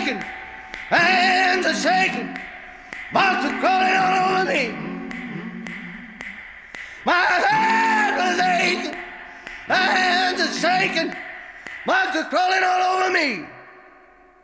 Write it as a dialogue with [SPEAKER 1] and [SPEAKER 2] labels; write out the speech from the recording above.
[SPEAKER 1] shaking, my hands are shaking, bugs are crawling all over me. My hands are aching, my hands are shaking, bugs are crawling all over me.